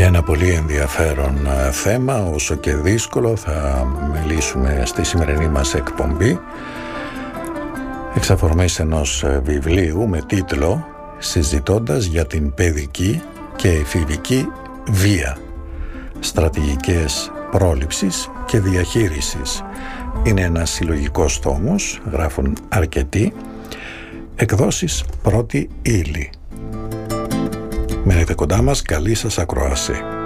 Για ένα πολύ ενδιαφέρον θέμα, όσο και δύσκολο, θα μιλήσουμε στη σημερινή μας εκπομπή εξ αφορμής ενός βιβλίου με τίτλο «Συζητώντας για την παιδική και εφηβική βία, στρατηγικές πρόληψης και διαχείρισης». Είναι ένας συλλογικός τόμος, γράφουν αρκετοί, εκδόσεις Πρώτη Ύλη. Μένετε κοντά μας, καλή σας ακρόαση.